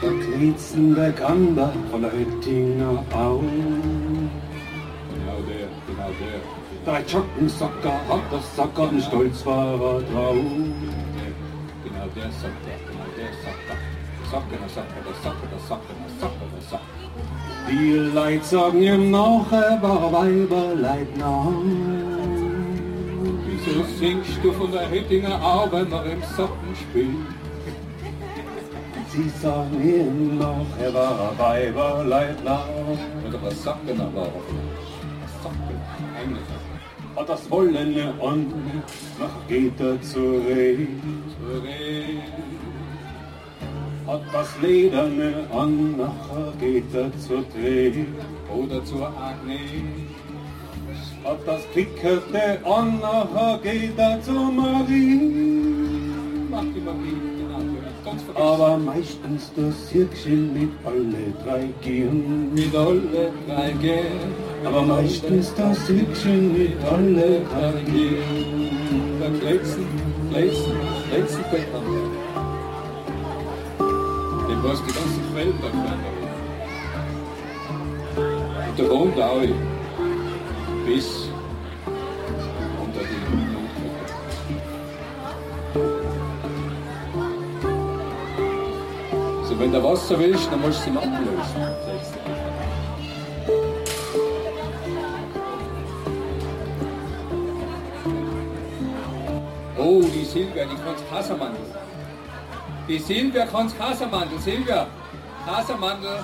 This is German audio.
Der glitzernde Gamba von der Oettinger Au. Genau der. Der Joggensocker hat der Socker und stolz war er drauf. Genau der Socker. Socker. Die Leute sagen ihm nach, er war Weiberleutnant. Wieso singst du von der Oettinger Au, wenn wir im Socken spielen? Sie sagen ihm nach, er war Weiberleutnant. Oder was Socken war? Socken, eigentlich. Hat das Wollene an, nachher geht er zur Reh. Hat das Lederne an, nachher geht er zur Dreh. Oder zur Agnes. Hat das Pickerte an, nachher geht er zur Marie. Macht die Marie, genau. Ganz vergessen. Aber meistens das Hirschchen mit alle drei Gehen. Mit alle drei gehen. Aber meistens das Hirschchen mit alle drei gehen. Da Glätzen Bettern. Den weiß die ganze Welt da keiner. Und der wohnt auch bis unter die Notbrücke. So, wenn du Wasser willst, dann musst du ihn ablösen. Oh, die Silvia, die kann's Kassermandel. Die Silvia kann's Kassermandel. Silvia, Kassermandel.